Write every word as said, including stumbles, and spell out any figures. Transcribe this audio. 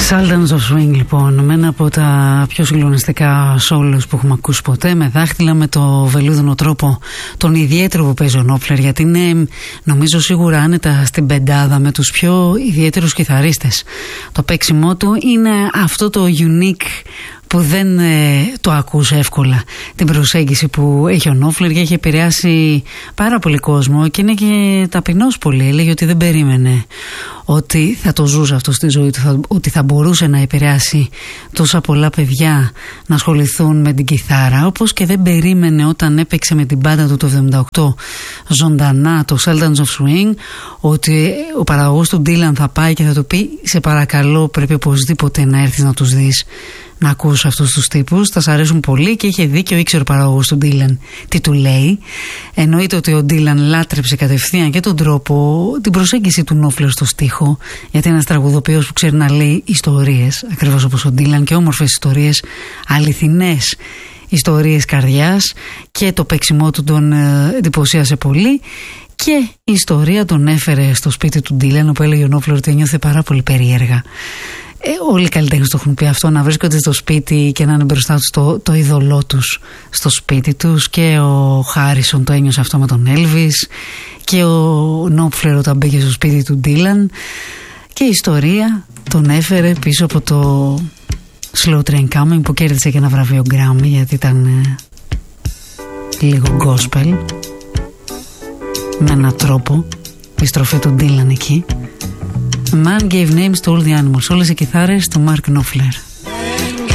Sultans of Swing, λοιπόν, με ένα από τα πιο συγκλονιστικά σόλους που έχουμε ακούσει ποτέ, με δάχτυλα, με το βελούδινο τρόπο, τον ιδιαίτερο που παίζει ο Νόπφλερ, γιατί είναι, νομίζω, σίγουρα άνετα στην πεντάδα με τους πιο ιδιαίτερους κιθαρίστες. Το παίξιμό του είναι αυτό το unique που δεν ε, το ακούς εύκολα, την προσέγγιση που έχει ο Νόπφλερ, και έχει επηρεάσει πάρα πολύ κόσμο και είναι και ταπεινός πολύ. Έλεγε ότι δεν περίμενε ότι θα το ζούσε αυτό στη ζωή του, θα, ότι θα μπορούσε να επηρεάσει τόσα πολλά παιδιά να ασχοληθούν με την κιθάρα, όπως και δεν περίμενε όταν έπαιξε με την μπάντα του το εβδομήντα οκτώ ζωντανά το Sultans of Swing, ότι ο παραγωγός του Dylan θα πάει και θα του πει: σε παρακαλώ, πρέπει οπωσδήποτε να έρθεις να τους δεις, να ακούς αυτούς τους τύπους, θα σ' αρέσουν πολύ. Και είχε δίκιο, ήξερε ο παραγωγός του Dylan τι του λέει. Εννοείται ότι ο Dylan λάτρεψε κατευθείαν και τον τρόπο, την προσέγγιση του Νόπφλερ στο στίχο, γιατί είναι ένας τραγουδοποιός που ξέρει να λέει ιστορίες, ακριβώς όπως ο Dylan, και όμορφες ιστορίες, αληθινές ιστορίες καρδιάς, και το παίξιμό του τον ε, εντυπωσίασε πολύ. Και η ιστορία τον έφερε στο σπίτι του Dylan, όπου έλεγε ο Νόπφλερ ότι ένιωθε πάρα πολύ περίεργα. Ε, όλοι οι καλλιτέχνες το έχουν πει αυτό, να βρίσκονται στο σπίτι και να είναι μπροστά τους το, το είδωλό τους στο σπίτι τους. Και ο Χάρισον το ένιωσε αυτό με τον Έλβις, και ο Νόπφλερ όταν μπήκε στο σπίτι του Ντίλαν. Και η ιστορία τον έφερε πίσω από το Slow Train Coming, που κέρδισε και ένα βραβείο Grammy, γιατί ήταν ε, λίγο gospel, με έναν τρόπο, η στροφή του Ντίλαν εκεί. Man gave names to all the animals. Όλες οι κιθάρες του Mark Knopfler.